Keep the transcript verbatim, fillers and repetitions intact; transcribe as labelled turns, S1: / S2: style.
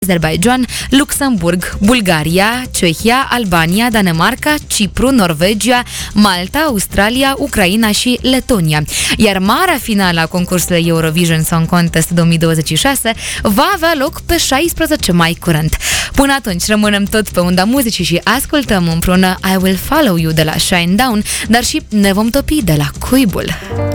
S1: Azerbaijan, Luxemburg, Bulgaria, Cehia, Albania, Danemarca, Cipru, Norvegia, Malta, Australia, Ucraina și Letonia. Iar marea finală a concursului Eurovision Song Contest două mii douăzeci și șase va avea loc pe șaisprezece mai curent. Până atunci rămânem tot pe unda muzicii și ascultăm împreună I Will Follow You de la Shinedown, dar și Ne vom topi de la Cuibul.